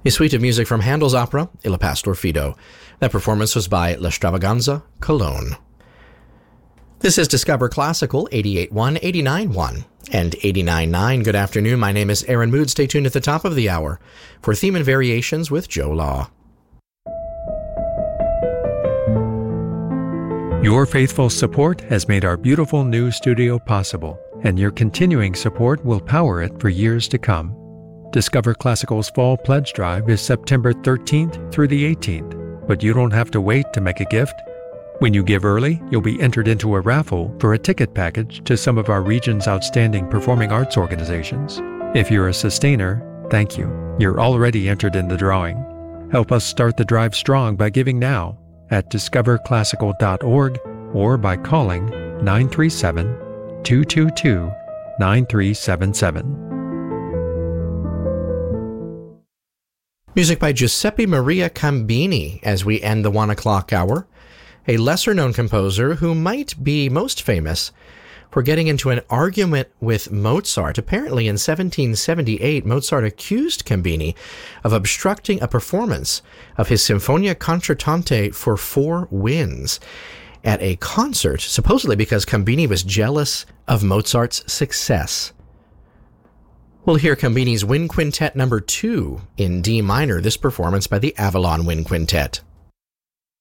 A suite of music from Handel's opera, Il Pastor Fido. That performance was by L'Extravaganza, Cologne. This is Discover Classical 88.1, 89.1, and 89.9. Good afternoon. My name is Aaron Mood. Stay tuned at the top of the hour for Theme and Variations with Joe Law. Your faithful support has made our beautiful new studio possible, and your continuing support will power it for years to come. Discover Classical's Fall Pledge Drive is September 13th through the 18th, but you don't have to wait to make a gift. When you give early, you'll be entered into a raffle for a ticket package to some of our region's outstanding performing arts organizations. If you're a sustainer, thank you. You're already entered in the drawing. Help us start the drive strong by giving now at discoverclassical.org or by calling 937-222-9377. Music by Giuseppe Maria Cambini as we end the 1 o'clock hour, a lesser-known composer who might be most famous for getting into an argument with Mozart. Apparently in 1778, Mozart accused Cambini of obstructing a performance of his Sinfonia Concertante for 4 winds at a concert, supposedly because Cambini was jealous of Mozart's success. We'll hear Cambini's Wind Quintet No. 2 in D minor, this performance by the Avalon Wind Quintet.